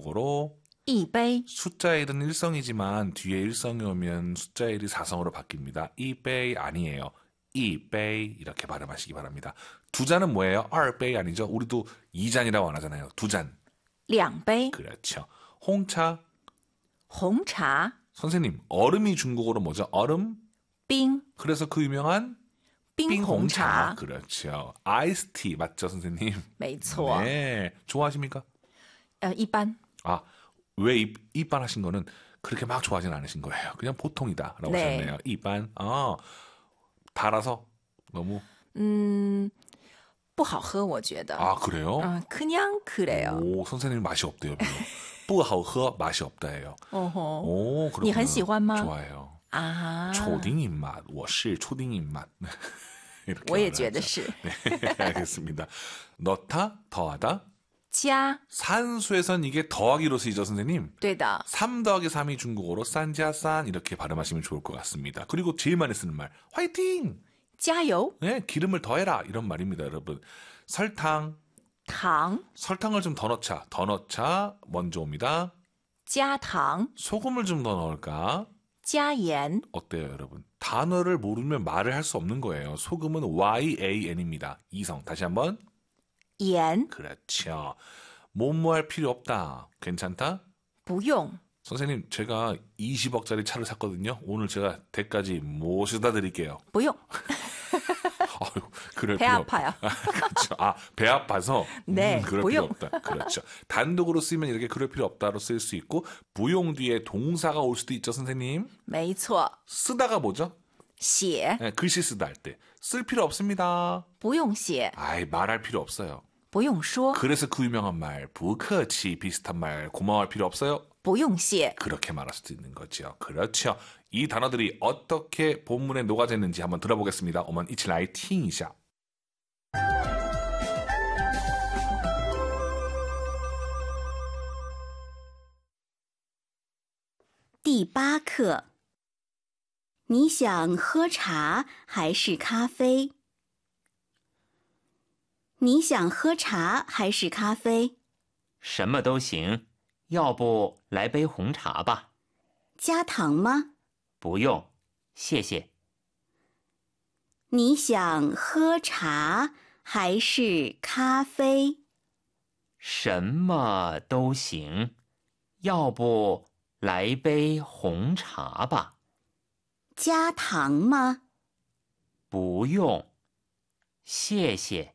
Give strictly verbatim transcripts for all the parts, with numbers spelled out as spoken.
중국어로 一杯 숫자의 일은 일성이지만 뒤에 일성이 오면 숫자의 일이 사성으로 바뀝니다. 이베이 아니에요. 이베이 이렇게 발음하시기 바랍니다. 두 잔은 뭐예요?二杯 아니죠? 우리도 이 잔이라고 안 하잖아요. 두 잔. 两杯 그렇죠. 홍차. 红茶 선생님, 얼음이 중국어로 뭐죠? 얼음? 冰 그래서 그 유명한 冰红茶 그렇죠. 아이스티 맞죠, 선생님? 没错 네. 좋아하십니까? 呃一般 아, 왜 이, 이반 하신 거는 그렇게 막 좋아하진 않으신 거예요. 그냥 보통이다 라고 네. 하셨네요. 이반. 아, 달아서 너무. 嗯不好喝我觉得 아, 그래요? 음, 그냥 그래요. 오, 선생님 맛이 없대요. 뿌하우허 맛이 없다예요. 어허. 오, 그렇구나. 你很喜欢吗? 좋아해요. 아. 초딩 입맛, 我是초딩 입맛. 이렇게 我也 말을 觉得 하죠. 是 네, 알겠습니다. 넣다, 더하다. 加 산수에선 이게 더하기로 쓰이죠, 선생님? 对的 삼 더하기 삼이 중국어로 싼자싼 이렇게 발음하시면 좋을 것 같습니다. 그리고 제일 많이 쓰는 말, 화이팅! 加油 네, 기름을 더해라 이런 말입니다, 여러분. 설탕, 糖 설탕을 좀 더 넣자, 더 넣자 먼저 옵니다. 加糖 소금을 좀 더 넣을까? 加盐 어때요, 여러분? 단어를 모르면 말을 할 수 없는 거예요. 소금은 와이엔입니다. 이성. 다시 한번. 盐 그렇죠. 뭐뭐 할 필요 없다. 괜찮다? 不用 선생님, 제가 이십억짜리 차를 샀거든요. 오늘 제가 댁까지 모셔다 드릴게요. 不用 아유, 그럴 배 필요 아파요. 없다. 그렇죠. 아, 배 아파서? 네, 음, 그럴 부용. 필요 없다. 그렇죠. 단독으로 쓰면 이렇게 그럴 필요 없다로 쓸 수 있고, 부용 뒤에 동사가 올 수도 있죠, 선생님. 没错 쓰다가 뭐죠? 写 네, 글씨 쓰다 할 때. 쓸 필요 없습니다. 不用写 아이, 말할 필요 없어요. 不用说 그래서 그 유명한 말, 부커치 비슷한 말, 고마워할 필요 없어요. 不用谢 그렇게 말할 수도 있는 거죠. 그렇죠. 이 단어들이 어떻게 본문에 녹아져 있는지 한번 들어보겠습니다. 어먼 이치라이 팅이샤. 第八课，你想喝茶还是咖啡？你想喝茶还是咖啡？ 什么都行，要不来杯红茶吧？ 加糖吗？ 不用，谢谢。 你想喝茶还是咖啡？ 什么都行，要不来杯红茶吧？ 加糖吗？ 不用，谢谢。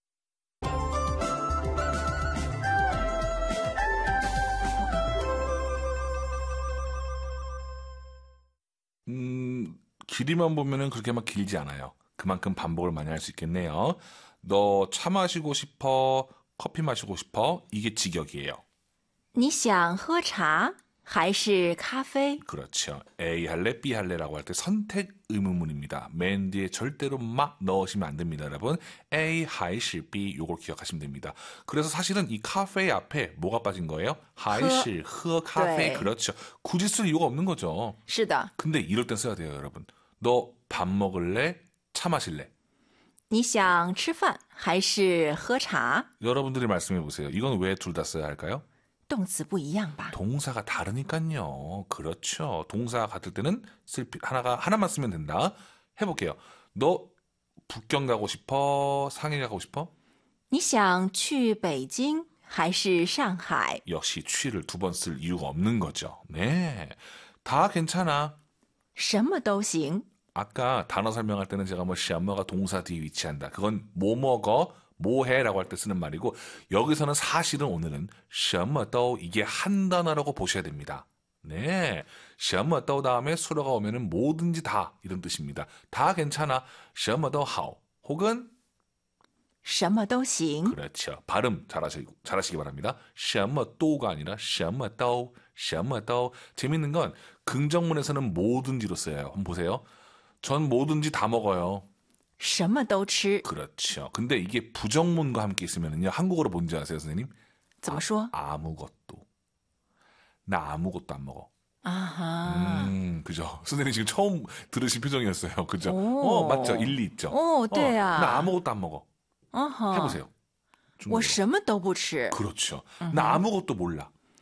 음, 길이만 보면은 그렇게 막 길지 않아요. 그만큼 반복을 많이 할 수 있겠네요. 너 차 마시고 싶어? 커피 마시고 싶어? 이게 직역이에요. 你想喝茶还是咖啡 그렇죠. A 할래, B 할래라고 할 때 선택 의문문입니다. 맨 뒤에 절대로 막 넣으시면 안 됩니다, 여러분. A, 하이시, B 요걸 기억하시면 됩니다. 그래서 사실은 이 카페 앞에 뭐가 빠진 거예요? 하이시, 허, 카페. 네. 그렇죠. 굳이 쓸 이유가 없는 거죠. 是的 근데 이럴 땐 써야 돼요, 여러분. 너 밥 먹을래? 차 마실래? 你想吃饭还是喝茶 여러분들이 말씀해 보세요. 이건 왜 둘 다 써야 할까요? 动词不一样吧 동사가 다르니까요. 그렇죠. 동사가 같을 때는 쓸 피- 하나가 하나만 쓰면 된다. 해볼게요. 너 북경 가고 싶어? 상해 가고 싶어? 你想去北京还是上海 역시 취를 두 번 쓸 이유가 없는 거죠. 네, 다 괜찮아. 什么都行 아까 단어 설명할 때는 제가 뭐 시엄마가 동사 뒤에 위치한다. 그건 뭐 먹어? 뭐 해라고 할 때 쓰는 말이고 여기서는 사실은 오늘은 什么都 이게 한 단어라고 보셔야 됩니다. 네, 什么都 다음에 수로가 오면은 뭐든지 다 이런 뜻입니다. 다 괜찮아. 什么都好 혹은 什么都行 그렇죠. 발음 잘하시기, 잘하시기 바랍니다. 什么都가 아니라 什么都,什么都 재밌는 건 긍정문에서는 뭐든지로 써요. 한번 보세요. 전 뭐든지 다 먹어요. 什么都吃 그렇죠. 근데 이게 부정문과 함께 있으면요. 한국어로 뭔지 아세요, 선생님? 怎么说 아무것도. 나 아무것도 안 먹어. 아하 음, 그죠. 선생님 지금 처음 들으신 표정이었어요. 그죠? 오. 어, 맞죠. 일리 있죠. 오, 对啊 어, 나 아무것도 안 먹어. 어허 해보세요. 我 중국어로. 什么都不吃 그렇죠. 나 아무것도 몰라.